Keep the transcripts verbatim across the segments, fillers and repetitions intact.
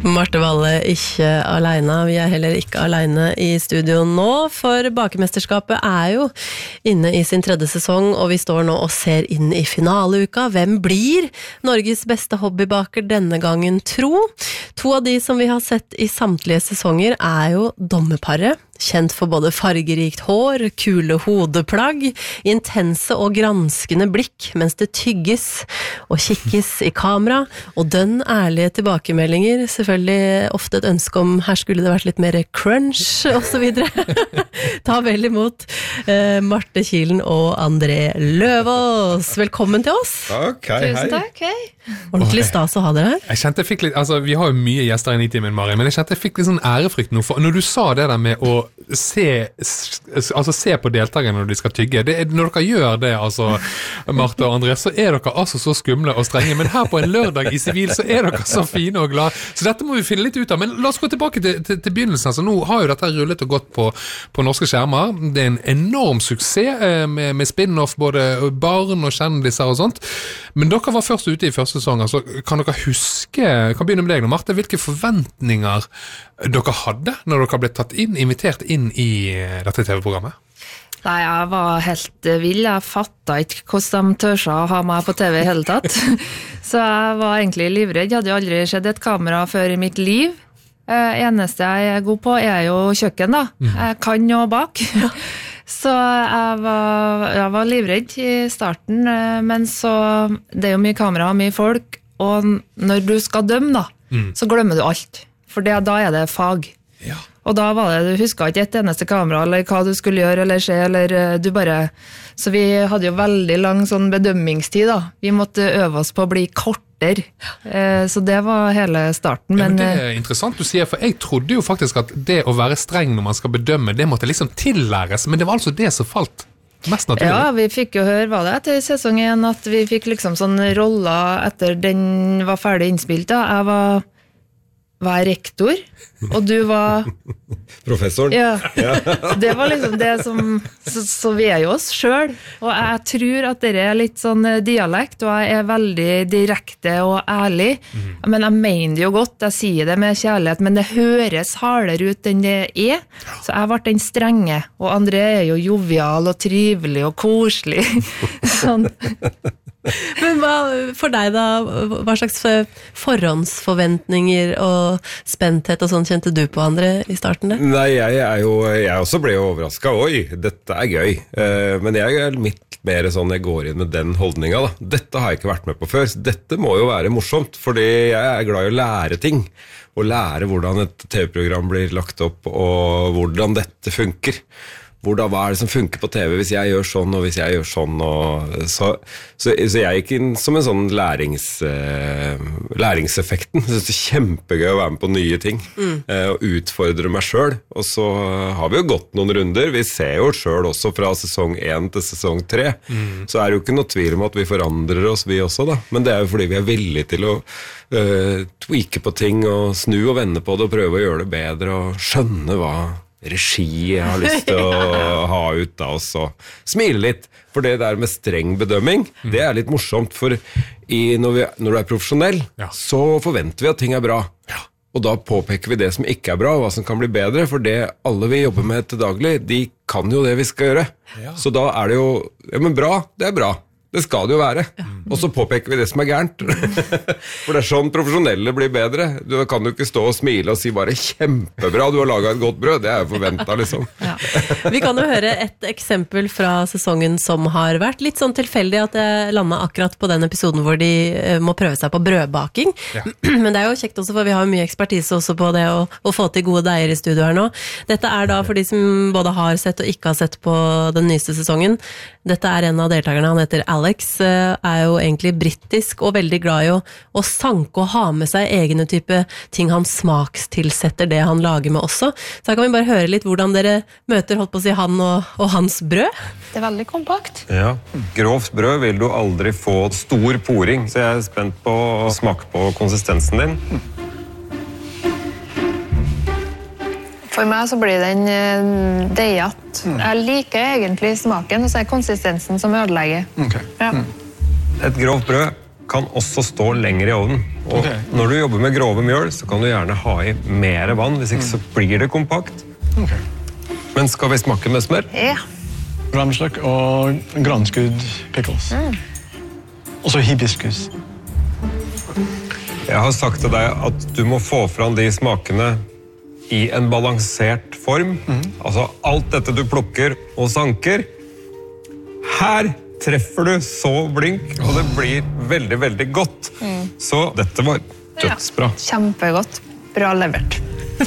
Marte Valle ikke alene, vi er heller ikke alene i studio nå, for Bakemesterskapet er jo inne i sin tredje sesong, og vi står nå og ser inn i finaleuka. Hvem blir Norges beste hobbybaker denne gangen, tro? To av de som vi har sett i samtlige sesonger er jo dommerparet, kjent for både fargerikt hår, kule hodeplagg, intense og granskende blikk mens det tygges og kikkes i kamera, og dønn ærlige tilbakemeldinger, selvfølgelig ofte et ønske om her skulle det vært litt mer crunch og så videre. Ta vel imot eh, Marte Kilen og André Løvaas. Velkommen til oss. Ok, hei. Tusen takk, hei. Ordentlig stas å ha dere her. Jeg kjente jeg fikk litt, altså vi har jo mye gjester i Nitimen, Mari, men jeg kjente jeg fikk litt sånn ærefrykt nå, for når du sa det der med å se, altså se på deltakerne når de skal tygge, det, når dere gjør det, altså Marte og André, så er dere altså så skumle og strenge, men her på en lørdag i sivil så er dere så fine og glade, så dette må vi finne litt ut av, men la oss gå tilbake til, til, til begynnelsen, altså nå har jo dette rullet og gått på, på norske skjermer, det er en enorm suksess med, med spin-off, både barn og kjendiser og sånt, men dere var først ute i første sesong, altså kan dere huske, kan begynne med deg nå, Marte, hvilke forventninger dere hadde når dere ble tatt inn, invitert inn i dette T V-programmet? Nei, jeg var helt vill, jeg fattet ikke hvordan de tørsa å ha meg på T V i hele tatt, så jeg var egentlig livredd, jeg hadde jo aldri sett et kamera før i mitt liv. Det eneste jeg er god på er jo kjøkken da, jeg kan jo bak. Så jeg var, jeg var livredd i starten, men så, det er jo mye kamera, mye folk, og når du skal dømme da, mm. så glemmer du alt, for det, da er det fag. Ja. Og da var det, du husket ikke et eneste kamera, eller hva du skulle gjøre, eller se, eller du bare, så vi hadde jo veldig lang sånn bedømmingstid da, vi måtte øve oss på å bli kortere, så det var hele starten. Ja, men, men det er interessant du sier, for jeg trodde jo faktisk at det å være streng når man skal bedømme, det måtte liksom tillæres, men det var altså det som falt mest naturlig. Ja, vi fikk jo høre hva det etter sesong en, at vi fikk liksom sånn roller etter den var ferdig innspilt da. Jeg var, var rektor, og du var professoren. Ja, det var liksom det som, så, så vi er jo oss selv, og jeg tror at dere er litt sånn dialekt, og jeg er veldig direkte og ærlig, mm. men jeg mener det jo godt, jeg sier det med kjærlighet, men det høres hardere ut enn det er, så jeg ble den strenge, og André er jo jovial og trivelig og koselig, sånn. Men hva, for deg da, hva slags forhåndsforventninger og spenthet og sånn kjente du på, André, i starten der? Nei, jeg er jo, jeg også ble jo overrasket. Oi, dette er gøy. Men jeg er litt mer sånn, jeg går inn med den holdningen da. Dette har jeg ikke vært med på før, så dette må jo være morsomt, fordi jeg er glad i å lære ting, og lære hvordan et T V-program blir lagt opp, og hvordan dette funker. Hvordan, hva er det som funker på T V hvis jeg gjør sånn, og hvis jeg gjør sånn, og så, så, så jeg gikk inn som en sånn lærings, uh, læringseffekten. Jeg synes det er kjempegøy å være med på nye ting, mm. uh, og utfordre meg selv, og så har vi jo gått noen runder, vi ser jo selv også fra sesong én til sesong tre, mm. så er det jo ikke noe tvil om at vi forandrer oss vi også da, men det er jo fordi vi er villige til å uh, tweake på ting, og snu og vende på det, og prøve å gjøre det bedre, og skjønne hva regi jeg har lyst til å ha ut av oss og smile litt, for det der med streng bedømming, mm. det er litt morsomt, for i, når, vi, når du er profesjonell, ja. så forventer vi at ting er bra, ja. og da påpeker vi det som ikke er bra, og hva som kan bli bedre, for det alle vi jobber med til daglig, de kan jo det vi skal gjøre, ja. så da er det jo, ja men bra, det er bra, det skal det jo være, ja. og så påpeker vi det som er gærent, for det er sånn profesjonelle blir bedre, du kan jo ikke stå og smile og si bare kjempebra, du har laget et godt brød, det er jo forventet liksom. Ja. Vi kan jo høre et eksempel fra sesongen som har vært litt sånn tilfeldig at jeg landet akkurat på den episoden hvor de må prøve seg på brødbaking, ja. men det er jo kjekt også, for vi har mye ekspertise også på det å, å få til gode deier i studio her nå. Dette er da for de som både har sett og ikke har sett på den nyeste sesongen. Dette er en av deltakerne, han heter Alex, er jo egentlig brittisk og veldig glad i å, å sanke og ha med seg egne type ting han smakstilsetter det han lager med også. Så her kan vi bare høre litt hvordan dere møter, holdt på å si, han og, og hans brød. Det er veldig kompakt. Ja, grovt brød vil du aldri få stor poring, så jeg er spent på å smake på konsistensen din. For meg så blir den deiget. Jeg liker egentlig smaken, og så er konsistensen som ødelegger. Okay. Ja. Et grovt brød kan også stå lenger i ovnen. Og Ok. når du jobber med grove mjøl, så kan du gjerne ha i mer vann, hvis ikke så blir det kompakt. Ok. Men skal vi smake med smør? Ja. Ramsløk og granskudd pickles. Og så hibiskus. Jeg har sagt til deg at du må få fram de smakene i en balansert form. Altså alt dette du plukker og sanker. Her treffer du så blink, og det blir veldig, veldig godt. Så dette var dødsbra. Kjempegodt. Bra levert.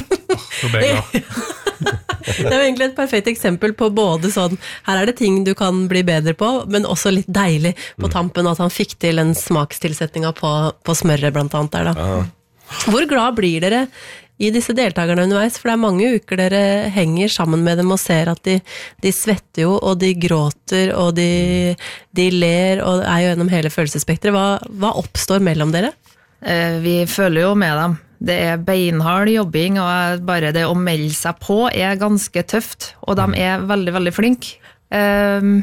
Nå ble jeg glad. Det er jo egentlig et perfekt eksempel på både sånn, her er det ting du kan bli bedre på, men også litt deilig på tampen at han fikk til en smakstilsetninga på, på smøret blant annet der da. Hvor glad blir dere i disse deltakerne underveis? For det er mange uker dere henger sammen med dem og ser at de, de svetter jo, og de gråter, og de, de ler, og er jo gjennom hele følelsesspektret. Hva, hva oppstår mellom dere? Eh, Vi føler jo med dem. Det er beinhard jobbing, og bare det å melde seg på er ganske tøft, og de er veldig, veldig flinke. Um,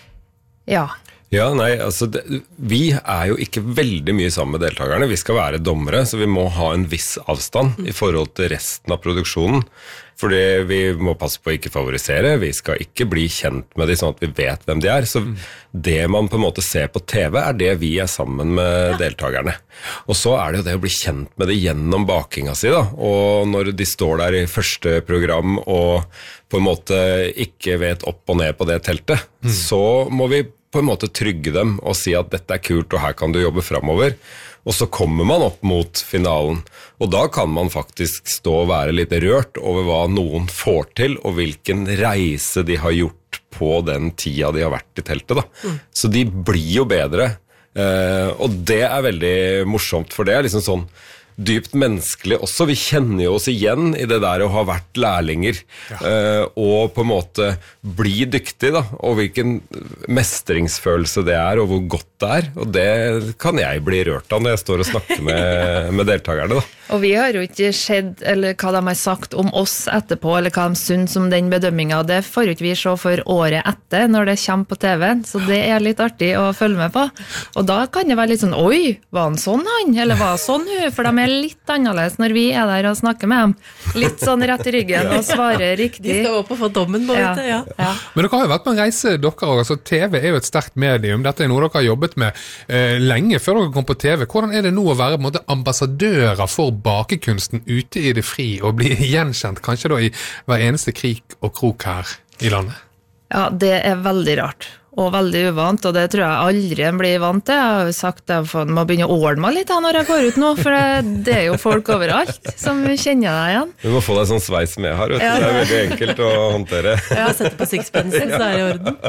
ja. Ja, nei, altså det, vi er jo ikke veldig mye sammen med deltakerne. Vi skal være dommere, så vi må ha en viss avstand i forhold til resten av produksjonen. Fordi vi må passe på å ikke favorisere, vi skal ikke bli kjent med dem sånn at vi vet hvem de er. Så det man på en måte ser på T V er det vi er sammen med deltakerne. Og så er det jo det å bli kjent med det gjennom bakinga si da. Og når de står der i første program og på en måte ikke vet opp og ned på det teltet, så må vi på en måte trygge dem og si at dette er kult og her kan du jobbe fremover. Og så kommer man opp mot finalen, og da kan man faktisk stå og være litt rørt over hva noen får til, og hvilken reise de har gjort på den tida de har vært i teltet. Da. Mm. Så de blir jo bedre, eh, og det er veldig morsomt, for det er liksom sånn dypt menneskelig også. Vi kjenner jo oss igjen i det der å ha vært lærlinger, ja. eh, og på en måte bli dyktig, da, og hvilken mestringsfølelse det er, og hvor godt det er, og det kan jeg bli rørt av når jeg står og snakker med, med deltakerne, da. Og vi har jo ikke sett eller hva de har sagt om oss etterpå, eller hva de synes om den bedømmingen. Det får jo ikke vi se for året etter, når det kommer på T V, så det er litt artig å følge med på. Og da kan det være litt sånn, oi, var han sånn han? Eller var han sånn hun? For de er litt annerledes når vi er der og snakker med dem. Litt sånn rett i ryggen og svarer riktig. De skal opp og få dommen på Ja. dette, ja. Ja. Men dere har jo vært på en reise, dere også. Altså, T V er jo et sterkt medium. Dette er noe dere har jobbet med eh, lenge før dere kom på T V. Hvordan er det nå å være på en måte, ambassadører for bakekunsten ute i det fri, og bli gjenkjent kanskje da i hver eneste krik og krok her i landet? Ja, det er veldig rart. Og veldig uvant, og det tror jeg aldri en blir vant til. Jeg har jo sagt at jeg må begynne å ordne meg litt da, når jeg går ut nå, for det, det er jo folk overalt som kjenner deg igjen. Du må få deg sånn sveis som jeg har, vet du. Ja. Det er veldig enkelt å håndtere. Ja, sette på sixpence, så er det i orden.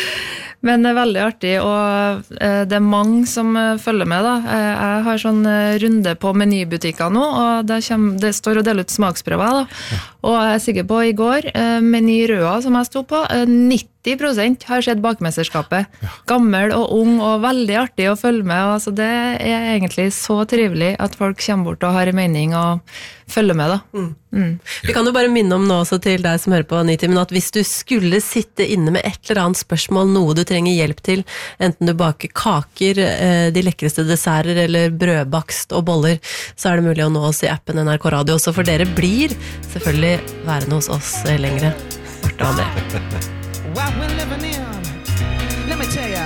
Men det er veldig artig, og eh, det er mange som eh, følger med da. Eh, Jeg har sånn eh, runde på menybutikker nå, og det, kommer, det står og deler ut smaksprøver da. Og jeg er sikker på i går, eh, Meny Røa som jeg sto på, eh, nitti prosent har sett bakmesterskapet. Gammel og ung og veldig artig å følge med, og altså, det er egentlig så trivelig at folk kommer bort og har en mening og følger med da. Mm. Mm. Vi kan jo bare minne om nå også til deg som hører på Nitimen, at hvis du skulle sitte inne med et eller annet spørsmål, noe du trenger hjelp til, enten du baker kaker, de lekreste desserter eller brødbakst og boller, så er det mulig å nå oss i appen N R K Radio også, for dere blir selvfølgelig værende hos oss lengre. Artig av det. What we're living in, let me tell you,